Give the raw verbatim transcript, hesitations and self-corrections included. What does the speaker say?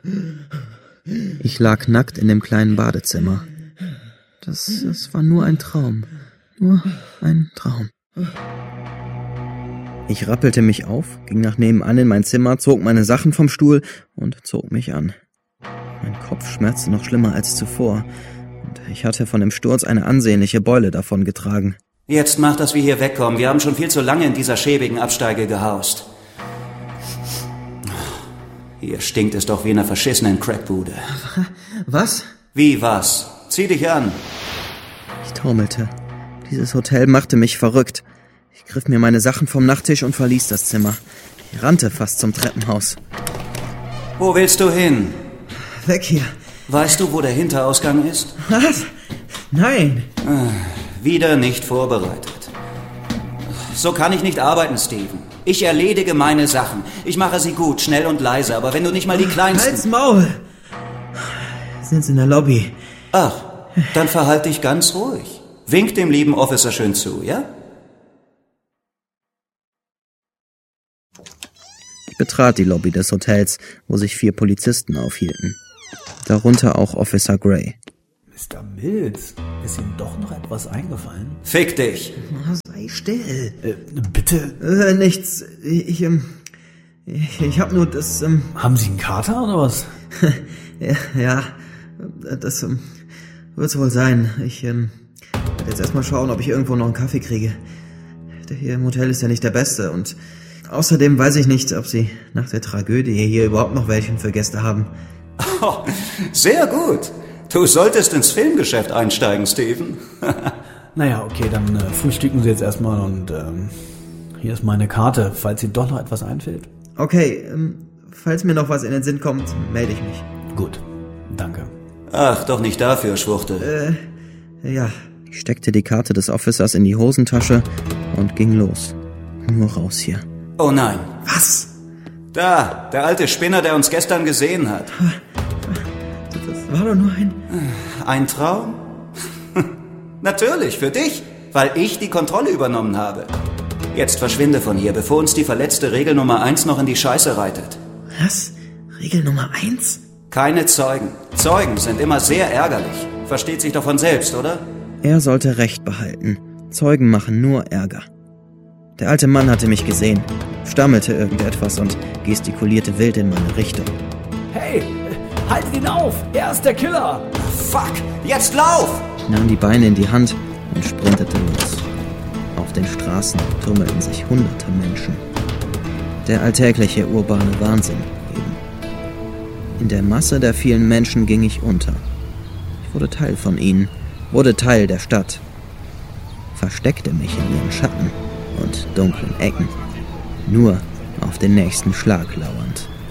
Ich lag nackt in dem kleinen Badezimmer. Das, das war nur ein Traum. Nur ein Traum. Ich rappelte mich auf, ging nach nebenan in mein Zimmer, zog meine Sachen vom Stuhl und zog mich an. Mein Kopf schmerzte noch schlimmer als zuvor. Und ich hatte von dem Sturz eine ansehnliche Beule davongetragen. Jetzt mach, dass wir hier wegkommen. Wir haben schon viel zu lange in dieser schäbigen Absteige gehaust. Hier stinkt es doch wie in einer verschissenen Crackbude. Was? Wie was? Zieh dich an. Ich taumelte. Dieses Hotel machte mich verrückt. Ich griff mir meine Sachen vom Nachttisch und verließ das Zimmer. Ich rannte fast zum Treppenhaus. Wo willst du hin? Weg hier. Weißt du, wo der Hinterausgang ist? Was? Nein. Wieder nicht vorbereitet. So kann ich nicht arbeiten, Steven. Ich erledige meine Sachen. Ich mache sie gut, schnell und leise, aber wenn du nicht mal die kleinsten... Halt's Maul! Sind's in der Lobby. Ach, dann verhalt dich ganz ruhig. Wink dem lieben Officer schön zu, ja? Ich betrat die Lobby des Hotels, wo sich vier Polizisten aufhielten. Darunter auch Officer Gray. Mister Mills, ist Ihnen doch noch etwas eingefallen? Fick dich! Sei still. Äh, bitte? Äh, nichts. Ich, ähm... Ich, ich hab nur das, ähm... Haben Sie einen Kater oder was? ja, ja, das, ähm... wird's wohl sein. Ich, ähm... werde jetzt erstmal schauen, ob ich irgendwo noch einen Kaffee kriege. Der hier im Hotel ist ja nicht der beste und... Außerdem weiß ich nicht, ob Sie nach der Tragödie hier überhaupt noch welchen für Gäste haben. Oh, sehr gut. Du solltest ins Filmgeschäft einsteigen, Steven. Naja, okay, dann äh, frühstücken Sie jetzt erstmal und ähm, hier ist meine Karte, falls Ihnen doch noch etwas einfällt. Okay, ähm, falls mir noch was in den Sinn kommt, melde ich mich. Gut, danke. Ach, doch nicht dafür, Schwuchtel. Äh, ja. Ich steckte die Karte des Officers in die Hosentasche und ging los. Nur raus hier. Oh nein. Was? Da, der alte Spinner, der uns gestern gesehen hat. Das war doch nur ein... Ein Traum? Natürlich, für dich, weil ich die Kontrolle übernommen habe. Jetzt verschwinde von hier, bevor uns die verletzte Regel Nummer eins noch in die Scheiße reitet. Was? Regel Nummer eins? Keine Zeugen. Zeugen sind immer sehr ärgerlich. Versteht sich doch von selbst, oder? Er sollte Recht behalten. Zeugen machen nur Ärger. Der alte Mann hatte mich gesehen, stammelte irgendetwas und gestikulierte wild in meine Richtung. Hey, haltet ihn auf! Er ist der Killer! Fuck, jetzt lauf! Ich nahm die Beine in die Hand und sprintete los. Auf den Straßen tummelten sich hunderte Menschen. Der alltägliche urbane Wahnsinn eben. In der Masse der vielen Menschen ging ich unter. Ich wurde Teil von ihnen, wurde Teil der Stadt. Versteckte mich in ihren Schatten und dunklen Ecken, nur auf den nächsten Schlag lauernd.